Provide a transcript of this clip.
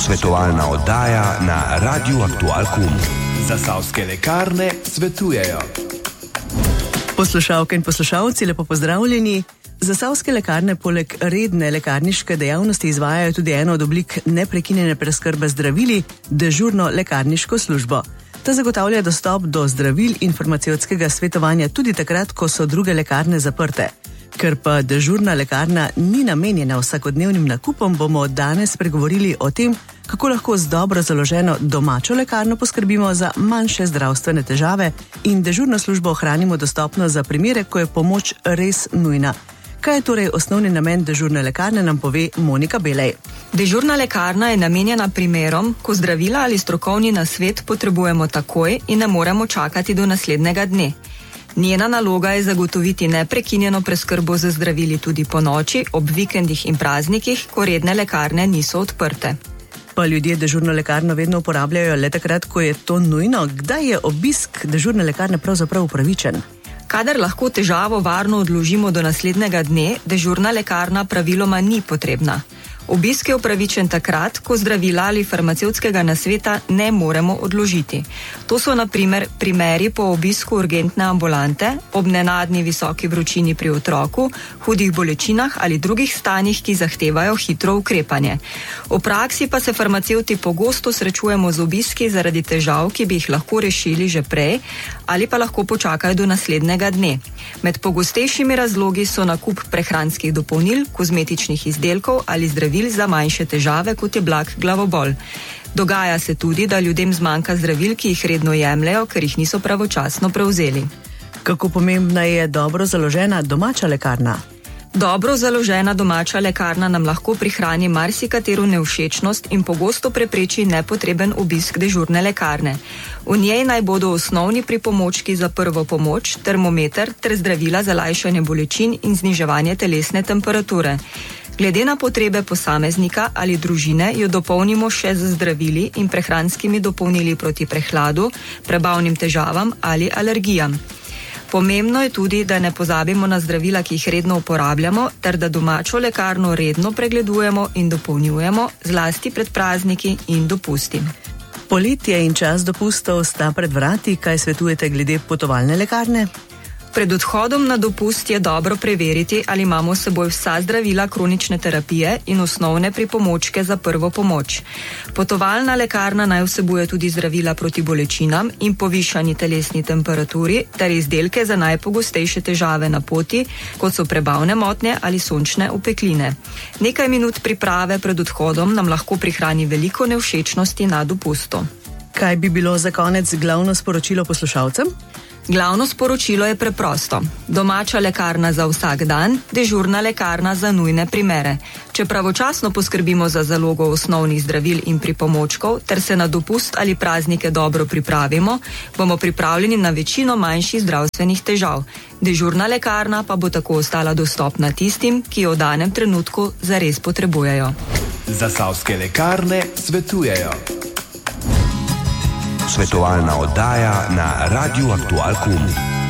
Svetovalna oddaja na Radiu Aktual Kum. Zasavske lekarne svetujejo. Poslušalke in poslušalci, lepo pozdravljeni. Zasavske lekarne poleg redne lekarniške dejavnosti izvajajo tudi eno od oblik neprekinjene preskrbe zdravili, dežurno lekarniško službo. Ta zagotavlja dostop do zdravil in farmacevtskega svetovanja tudi takrat, ko so druge lekarne zaprte. Ker pa dežurna lekarna ni namenjena vsakodnevnim nakupom, bomo danes pregovorili o tem, kako lahko z dobro založeno domačo lekarno poskrbimo za manjše zdravstvene težave in dežurno službo ohranimo dostopno za primere, ko je pomoč res nujna. Kaj je torej osnovni namen dežurne lekarne, nam pove Monika Belej. Dežurna lekarna je namenjena primerom, ko zdravila ali strokovni nasvet potrebujemo takoj in ne moremo čakati do naslednjega dne. Njena naloga je zagotoviti neprekinjeno preskrbo z zdravili tudi po noči, ob vikendih in praznikih, ko redne lekarne niso odprte. Pa ljudje dežurno lekarno vedno uporabljajo le takrat, ko je to nujno. Kdaj je obisk dežurne lekarne pravzaprav upravičen? Kadar lahko težavo varno odložimo do naslednjega dne, dežurna lekarna praviloma ni potrebna. Obisk je upravičen takrat, ko zdravila ali farmacevtskega nasveta ne moremo odložiti. To so na primer primeri po obisku urgentne ambulante, ob nenadni visoki vročini pri otroku, hudih bolečinah ali drugih stanjih, ki zahtevajo hitro ukrepanje. V praksi pa se farmacevti pogosto srečujemo z obiski zaradi težav, ki bi jih lahko rešili že prej ali pa lahko počakajo do naslednjega dne. Med pogostejšimi razlogi so nakup prehranskih dopolnil, kozmetičnih izdelkov ali zdravil za manjše težave, kot je blag glavobol. Dogaja se tudi, da ljudem zmanjka zdravil, ki jih redno jemljejo, ker jih niso pravočasno prevzeli. Kako pomembna je dobro založena domača lekarna? Dobro založena domača lekarna nam lahko prihrani marsikatero nevšečnost in pogosto prepreči nepotreben obisk dežurne lekarne. V njej naj bodo osnovni pripomočki za prvo pomoč, termometer ter zdravila za lajšanje bolečin in zniževanje telesne temperature. Glede na potrebe posameznika ali družine jo dopolnimo še z zdravili in prehranskimi dopolnili proti prehladu, prebavnim težavam ali alergijam. Pomembno je tudi, da ne pozabimo na zdravila, ki jih redno uporabljamo, ter da domačo lekarno redno pregledujemo in dopolnjujemo, zlasti pred prazniki in dopusti. Poletje in čas dopustov sta pred vrati. Kaj svetujete glede potovalne lekarne? Pred odhodom na dopust je dobro preveriti, ali imamo s seboj vsa zdravila kronične terapije in osnovne pripomočke za prvo pomoč. Potovalna lekarna naj vsebuje tudi zdravila proti bolečinam in povišani telesni temperaturi ter izdelke za najpogostejše težave na poti, kot so prebavne motnje ali sončne opekline. Nekaj minut priprave pred odhodom nam lahko prihrani veliko nevšečnosti na dopustu. Kaj bi bilo za konec glavno sporočilo poslušalcem? Glavno sporočilo je preprosto. Domača lekarna za vsak dan, dežurna lekarna za nujne primere. Če pravočasno poskrbimo za zalogo osnovnih zdravil in pripomočkov ter se na dopust ali praznike dobro pripravimo, bomo pripravljeni na večino manjših zdravstvenih težav. Dežurna lekarna pa bo tako ostala dostopna tistim, ki jo v danem trenutku zares potrebujejo. Zasavske lekarne svetujejo. Svetovalna oddaja na Radiu Aktual Kum.